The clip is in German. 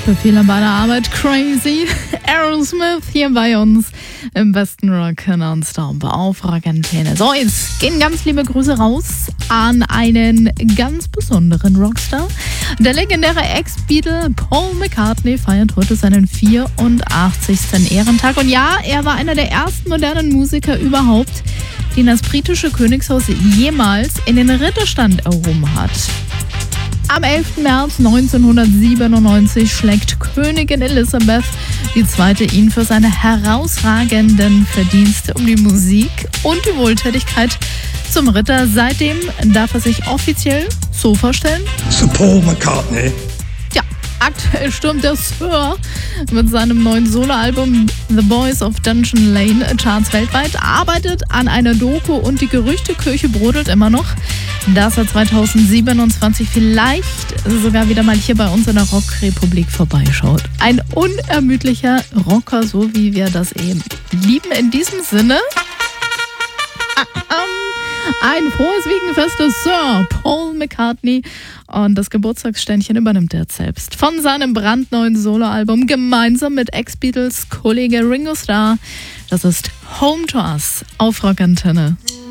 Für viele bei der Arbeit crazy. Aerosmith hier bei uns im besten Rock nonstop auf Rock Antenne. So, jetzt gehen ganz liebe Grüße raus an einen ganz besonderen Rockstar. Der legendäre Ex-Beatle Paul McCartney feiert heute seinen 84. Ehrentag. Und ja, er war einer der ersten modernen Musiker überhaupt, den das britische Königshaus jemals in den Ritterstand erhoben hat. Am 11. März 1997 schlägt Königin Elisabeth II. Ihn für seine herausragenden Verdienste um die Musik und die Wohltätigkeit zum Ritter. Seitdem darf er sich offiziell so vorstellen: Sir Paul McCartney. Ja, aktuell stürmt der Sir mit seinem neuen Soloalbum The Boys of Dungeon Lane Charts weltweit, arbeitet an einer Doku und die Gerüchteküche brodelt immer noch, dass er 2027 vielleicht sogar wieder mal hier bei uns in der Rockrepublik vorbeischaut. Ein unermüdlicher Rocker, so wie wir das eben lieben. In diesem Sinne, ein frohes Wiegenfest des Sir Paul McCartney. Und das Geburtstagsständchen übernimmt er jetzt selbst von seinem brandneuen Soloalbum gemeinsam mit Ex-Beatles-Kollege Ringo Starr. Das ist Home to Us auf Rock Antenne.